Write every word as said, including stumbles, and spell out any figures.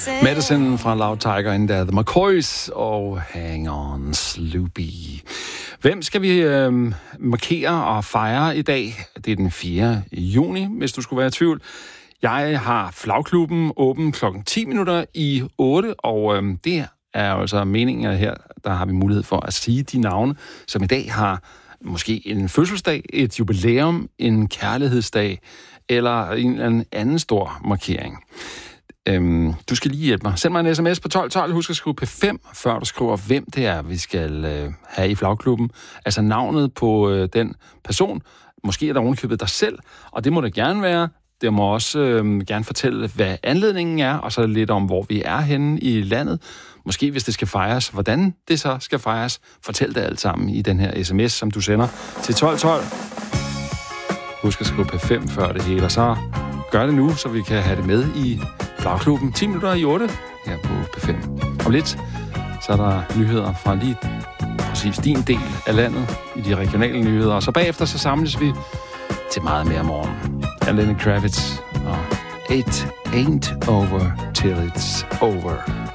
Medicine fra Loud Tiger and The McCoys og Hang On Sloopy. Hvem skal vi øh, markere og fejre i dag? Det er den fjerde juni, hvis du skulle være i tvivl. Jeg har Flagklubben åben klokken ti minutter i otte, og øh, det er altså meningen her, der har vi mulighed for at sige de navne, som i dag har måske en fødselsdag, et jubilæum, en kærlighedsdag, eller en eller anden stor markering. Øhm, du skal lige hjælpe mig. Send mig en sms på tolv tolv. Husk at skrive P fem, før du skriver, hvem det er, vi skal øh, have i Flagklubben. Altså navnet på øh, den person. Måske er der ovenikøbet dig selv, og det må det gerne være. Det må også øh, gerne fortælle, hvad anledningen er, og så lidt om, hvor vi er henne i landet. Måske, hvis det skal fejres, hvordan det så skal fejres. Fortæl det alt sammen i den her sms, som du sender til tolv tolv. Husk at skrive P fem før det hele, og så gør det nu, så vi kan have det med i Flagklubben. ti minutter i otte her på P fem. Om lidt, så er der nyheder fra lige præcis din del af landet i de regionale nyheder. Og så bagefter, så samles vi til meget mere morgen. Jeg er Lenny Kravitz, og It ain't over till it's over.